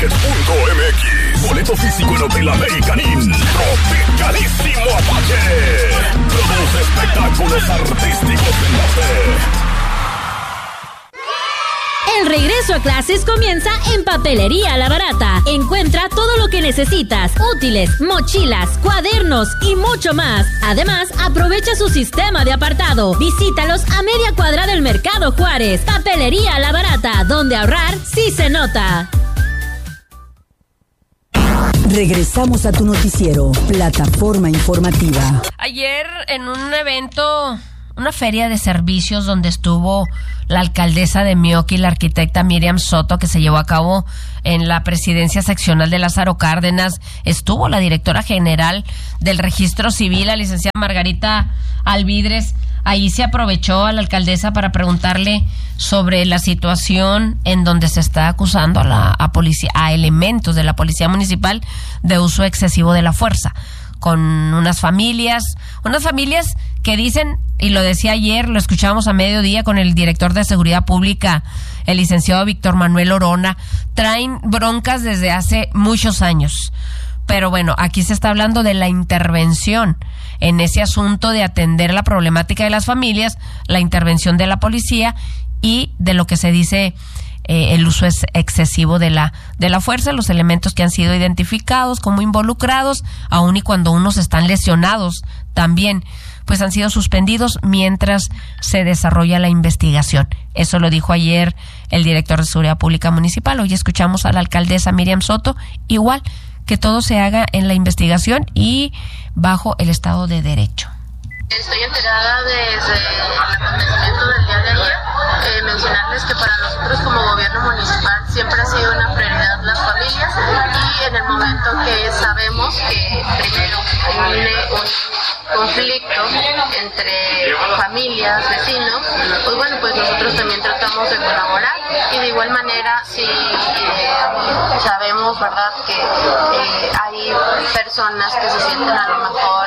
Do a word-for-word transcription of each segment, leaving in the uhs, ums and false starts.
tickets punto m x. Boleto físico en Hotel American Inn. Tropicalísimo Apache. Produce espectáculos artísticos en la fe. El regreso a clases comienza en Papelería La Barata. Encuentra todo lo que necesitas: útiles, mochilas, cuadernos y mucho más. Además, aprovecha su sistema de apartado. Visítalos a media cuadra del Mercado Juárez. Papelería La Barata, donde ahorrar sí se nota. Regresamos a tu noticiero, Plataforma Informativa. Ayer en un evento, una feria de servicios donde estuvo la alcaldesa de Mioqui, la arquitecta Miriam Soto, que se llevó a cabo en la presidencia seccional de Lázaro Cárdenas, estuvo la directora general del Registro Civil, la licenciada Margarita Alvidres. Ahí se aprovechó a la alcaldesa para preguntarle sobre la situación en donde se está acusando a la a policía, a elementos de la policía municipal de uso excesivo de la fuerza, con unas familias, unas familias que dicen, y lo decía ayer, lo escuchábamos a mediodía con el director de Seguridad Pública, el licenciado Víctor Manuel Orona, traen broncas desde hace muchos años. Pero bueno, aquí se está hablando de la intervención en ese asunto de atender la problemática de las familias, la intervención de la policía y de lo que se dice eh, el uso es excesivo de la de la fuerza, los elementos que han sido identificados como involucrados, aun y cuando unos están lesionados también, pues han sido suspendidos mientras se desarrolla la investigación. Eso lo dijo ayer el director de Seguridad Pública Municipal. Hoy escuchamos a la alcaldesa Miriam Soto, igual que todo se haga en la investigación y bajo el Estado de Derecho. Estoy enterada desde el acontecimiento del día de ayer. Eh, mencionarles que para nosotros como gobierno municipal siempre ha sido una prioridad las familias, y en el momento que sabemos que primero hay un, un conflicto entre familias, vecinos, pues bueno, pues nosotros también tratamos de colaborar, y de igual manera si eh, sabemos, ¿verdad?, que eh, hay personas que se sienten a lo mejor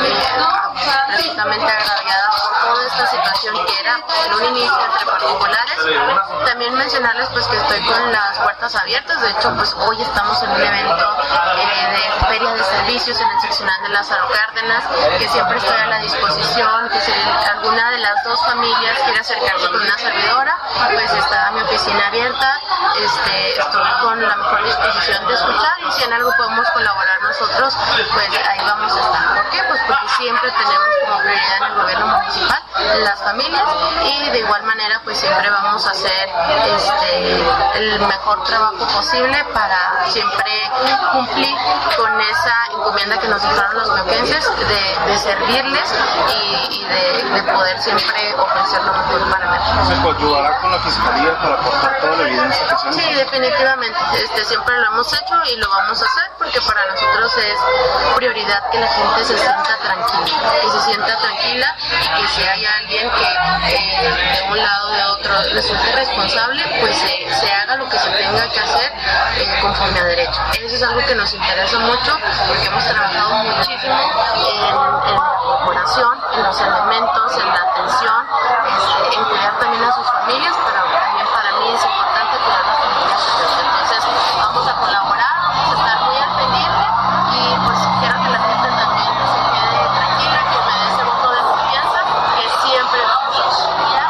eh, precisamente agraviadas por toda esta situación que era en un inicio entre particulares. También mencionarles pues que estoy con las puertas abiertas. De hecho, pues hoy estamos en un evento eh, de feria de servicios en el seccional de Lázaro Cárdenas, que siempre estoy a la disposición, que si alguna de las dos familias quiere acercarse con una servidora, pues está mi oficina abierta. Este, estoy con la mejor disposición de escuchar, y si en algo podemos colaborar nosotros, pues ahí vamos a estar. ¿Por qué? Pues porque siempre tenemos como prioridad en el gobierno municipal las familias, y de igual manera pues siempre vamos a hacer este, el mejor trabajo posible para siempre cumplir con esa encomienda que nos dejaron los mioquenses de, de servirles y, y de, de poder siempre ofrecer lo mejor para México. ¿Se coadyuvará con la Fiscalía para aportar toda la evidencia que se hace? Sí, definitivamente. Este, siempre lo hemos hecho y lo vamos a hacer, porque para nosotros es prioridad que la gente se sienta tranquila, que se sienta tranquila, y que si hay alguien que eh, de un lado o de otro resulte responsable, pues eh, se haga lo que se tenga que hacer eh, conforme a derecho. Eso es algo que nos interesa mucho, porque hemos trabajado muchísimo en, en la corporación, en los elementos, en la atención, este, en cuidar también a sus familias, pero también para mí es importante cuidar a las familias. Entonces vamos a colaborar, vamos a estar muy al pendiente, y pues quiero que la gente también se quede tranquila, que me dé ese voto de confianza, que siempre vamos a estudiar.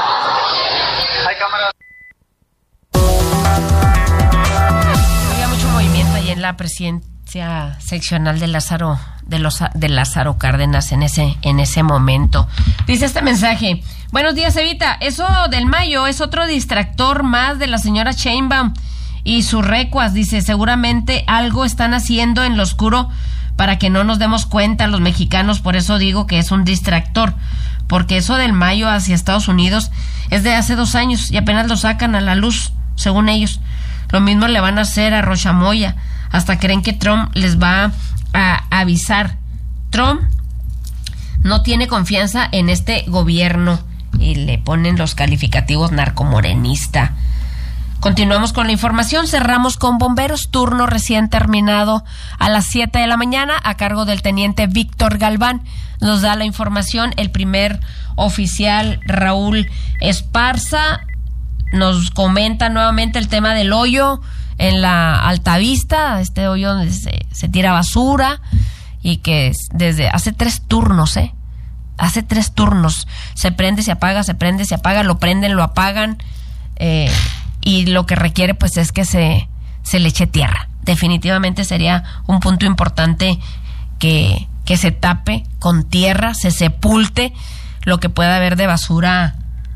Hay cámaras. Había mucho movimiento ahí en la presidencia seccional de Lázaro de los de Lázaro Cárdenas en ese en ese momento. Dice este mensaje: buenos días, Evita, eso del Mayo es otro distractor más de la señora Sheinbaum y sus recuas. Dice, seguramente algo están haciendo en lo oscuro para que no nos demos cuenta los mexicanos. Por eso digo que es un distractor, porque eso del Mayo hacia Estados Unidos es de hace dos años y apenas lo sacan a la luz, según ellos. Lo mismo le van a hacer a Rochamoya. Hasta creen que Trump les va a avisar. Trump no tiene confianza en este gobierno, y le ponen los calificativos narcomorenista. Continuamos con la información. Cerramos con bomberos, turno recién terminado a las siete de la mañana a cargo del teniente Víctor Galván. Nos da la información el primer oficial Raúl Esparza. Nos comenta nuevamente el tema del hoyo en la Altavista, este hoyo donde se, se tira basura, y que desde hace tres turnos, ¿eh? Hace tres turnos, se prende, se apaga, se prende, se apaga, lo prenden, lo apagan, eh, y lo que requiere pues es que se, se le eche tierra. Definitivamente sería un punto importante que, que se tape con tierra, se sepulte lo que pueda haber de basura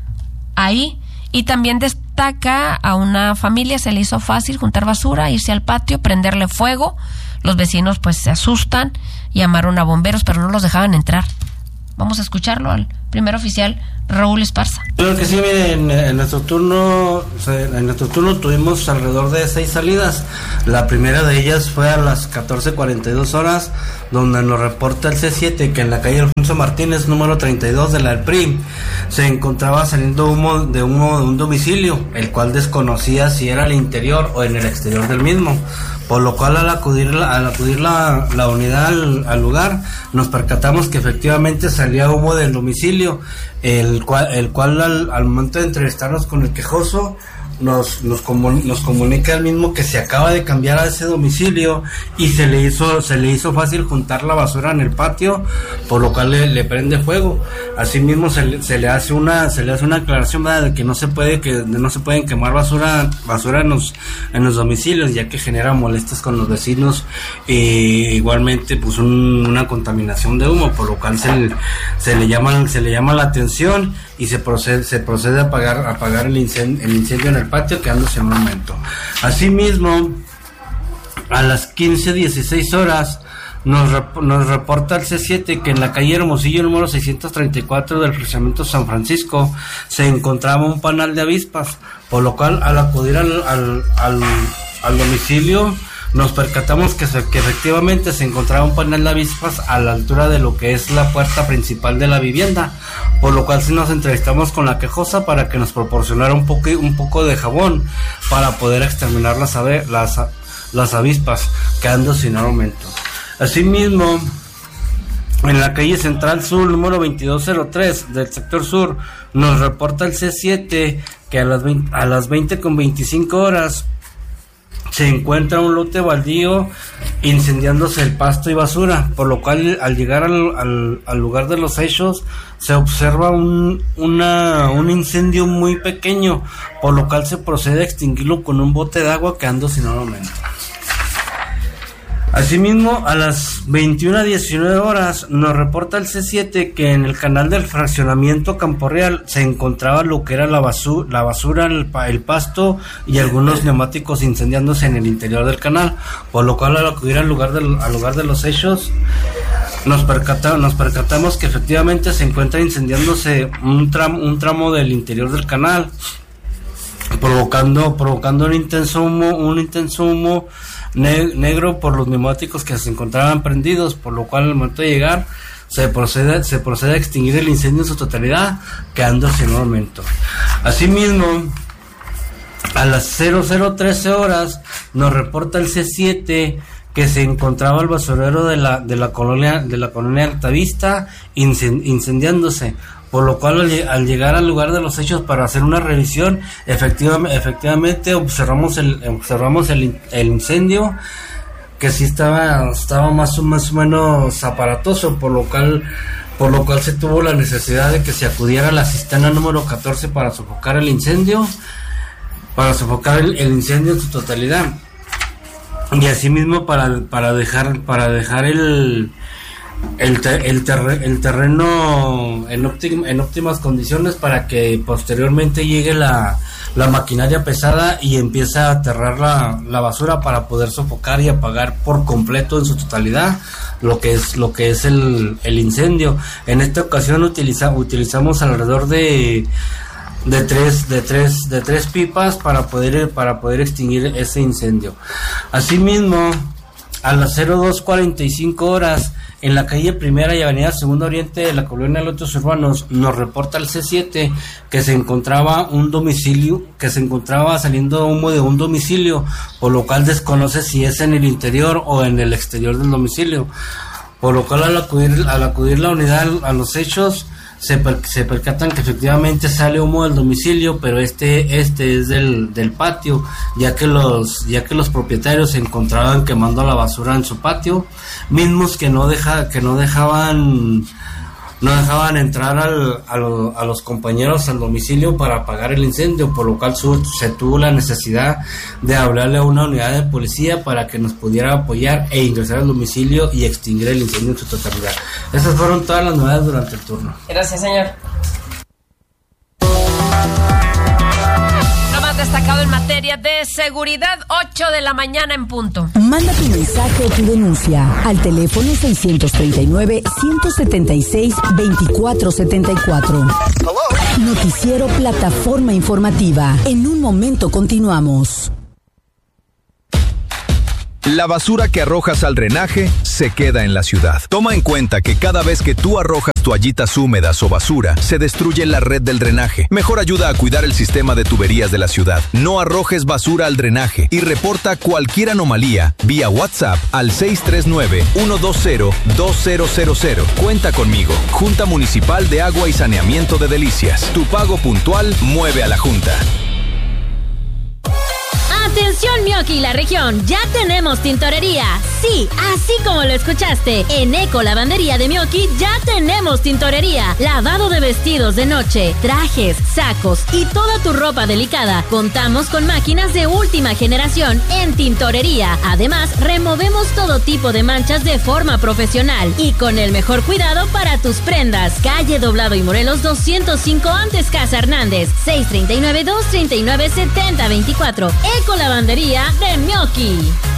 ahí. Y también destaca a una familia, se le hizo fácil juntar basura, irse al patio, prenderle fuego. Los vecinos pues se asustan, llamaron a bomberos, pero no los dejaban entrar. Vamos a escucharlo al primer oficial, Raúl Esparza. Claro que sí, miren, en nuestro turno, en nuestro turno tuvimos alrededor de seis salidas. La primera de ellas fue a las catorce cuarenta y dos horas, donde nos reporta el C siete que en la calle Alfonso Martínez, número treinta y dos de la del P R I, se encontraba saliendo humo de humo de un domicilio, el cual desconocía si era al interior o en el exterior del mismo. Por lo cual al acudir, al acudir la, la unidad al, al lugar, nos percatamos que efectivamente salía humo del domicilio, el cual, el cual al, al momento de entrevistarnos con el quejoso, nos nos, comun, nos comunica el mismo que se acaba de cambiar a ese domicilio y se le hizo se le hizo fácil juntar la basura en el patio, por lo cual le, le prende fuego. Asimismo se le, se le hace una se le hace una aclaración, ¿verdad?, de que no se puede que no se pueden quemar basura basura en los en los domicilios, ya que genera molestias con los vecinos e igualmente pues un, una contaminación de humo, por lo cual se le, se le llama se le llama la atención y se procede se procede a apagar a apagar el incendio, el incendio en el patio, quedándose en un momento. Asimismo, a las quince dieciséis horas nos, rep- nos reporta el C siete que en la calle Hermosillo número seiscientos treinta y cuatro del fraccionamiento San Francisco se encontraba un panal de avispas, por lo cual al acudir al, al, al, al domicilio nos percatamos que, se, que efectivamente se encontraba un panal de avispas a la altura de lo que es la puerta principal de la vivienda, por lo cual sí nos entrevistamos con la quejosa para que nos proporcionara un poco, un poco de jabón para poder exterminar las, ave, las, las avispas, quedando sin aumento. Asimismo, en la calle Central Sur número veintidós cero tres del sector sur, nos reporta el C siete que a las veinte, a las veinte con veinticinco horas se encuentra un lote baldío incendiándose el pasto y basura, por lo cual al llegar al, al, al lugar de los hechos se observa un, una, un incendio muy pequeño, por lo cual se procede a extinguirlo con un bote de agua, quedando sin aumento. Asimismo, a las veintiuna diecinueve horas nos reporta el C siete que en el canal del fraccionamiento Campo Real se encontraba lo que era la basura, la basura el, el pasto y algunos neumáticos incendiándose en el interior del canal, por lo cual al acudir al lugar del, al lugar de los hechos nos percatamos, nos percatamos que efectivamente se encuentra incendiándose un tramo, un tramo del interior del canal, provocando, provocando un intenso humo, un intenso humo negro por los neumáticos que se encontraban prendidos, por lo cual al momento de llegar se procede se procede a extinguir el incendio en su totalidad, quedando sin aumento. Asimismo, a las cero cero trece horas nos reporta el C siete que se encontraba el basurero de la de la colonia de la colonia Altavista incendiándose, por lo cual al, al llegar al lugar de los hechos para hacer una revisión, efectivamente, efectivamente observamos el observamos el, el incendio, que sí estaba estaba más o, más o menos aparatoso, por lo cual por lo cual se tuvo la necesidad de que se acudiera a la cisterna número catorce para sofocar el incendio, para sofocar el, el incendio en su totalidad, y asimismo para para dejar para dejar el El, te, el, terre, el terreno en, óptim, en óptimas condiciones para que posteriormente llegue la, la maquinaria pesada y empiece a aterrar la, la basura para poder sofocar y apagar por completo en su totalidad lo que es lo que es el, el incendio. En esta ocasión utiliza, utilizamos alrededor de de tres de tres de tres pipas para poder para poder extinguir ese incendio. Asimismo, a las cero dos cuarenta y cinco horas en la calle Primera y Avenida Segunda Oriente de la colonia Lotos Urbanos nos reporta el C siete que se encontraba un domicilio, que se encontraba saliendo humo de un domicilio, por lo cual desconoce si es en el interior o en el exterior del domicilio, por lo cual al acudir, al acudir la unidad a los hechos se, per, se percatan que efectivamente sale humo del domicilio, pero este este es del, del patio, ya que los ya que los propietarios se encontraban quemando la basura en su patio, mismos que no deja que no dejaban no dejaban entrar al, a, lo, a los compañeros al domicilio para apagar el incendio, por lo cual su, se tuvo la necesidad de hablarle a una unidad de policía para que nos pudiera apoyar e ingresar al domicilio y extinguir el incendio en su totalidad. Esas fueron todas las novedades durante el turno. Gracias, señor. Destacado en materia de seguridad, ocho de la mañana en punto. Manda tu mensaje o tu denuncia al teléfono seiscientos treinta y nueve, ciento setenta y seis, veinticuatro setenta y cuatro. Noticiero Plataforma Informativa. En un momento continuamos. La basura que arrojas al drenaje se queda en la ciudad. Toma en cuenta que cada vez que tú arrojas toallitas húmedas o basura, se destruye la red del drenaje. Mejor ayuda a cuidar el sistema de tuberías de la ciudad. No arrojes basura al drenaje y reporta cualquier anomalía vía WhatsApp al seis tres nueve, uno dos cero, dos cero cero cero. Cuenta conmigo. Junta Municipal de Agua y Saneamiento de Delicias. Tu pago puntual mueve a la Junta. Atención Mioki y la región, ya tenemos tintorería. Sí, así como lo escuchaste. En Eco Lavandería de Mioki ya tenemos tintorería. Lavado de vestidos de noche, trajes, sacos y toda tu ropa delicada. Contamos con máquinas de última generación en tintorería. Además, removemos todo tipo de manchas de forma profesional y con el mejor cuidado para tus prendas. Calle Doblado y Morelos doscientos cinco antes Casa Hernández. seis tres nueve, dos tres nueve, siete cero dos cuatro. Eco Lavandería de Mioki.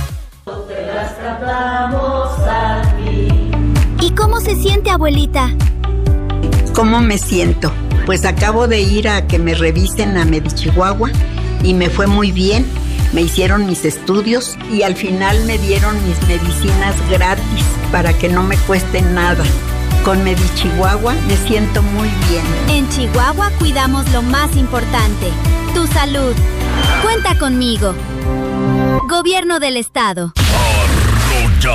¿Y cómo se siente, abuelita? ¿Cómo me siento? Pues acabo de ir a que me revisen a Medichihuahua y me fue muy bien. Me hicieron mis estudios y al final me dieron mis medicinas gratis para que no me cueste nada. Con Medichihuahua me siento muy bien. En Chihuahua cuidamos lo más importante, tu salud. Cuenta conmigo. Gobierno del Estado.